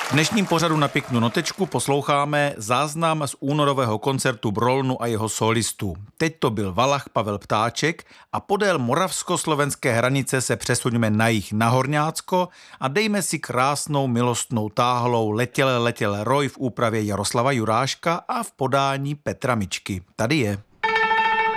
V dnešním pořadu Na pěknou notečku posloucháme záznam z únorového koncertu Brolnu a jeho solistů. Teď to byl Valach Pavel Ptáček a podél moravsko-slovenské hranice se přesuňme na jih na Horňácko a dejme si krásnou milostnou táhlou Letěle roj v úpravě Jaroslava Juráška a v podání Petra Mičky. Tady je.